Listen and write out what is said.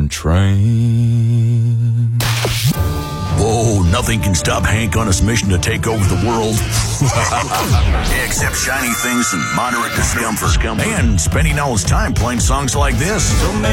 Southern train. Whoa, nothing can stop Hank on his mission to take over the world. Except shiny things and moderate discomfort. And spending all his time playing songs like this. So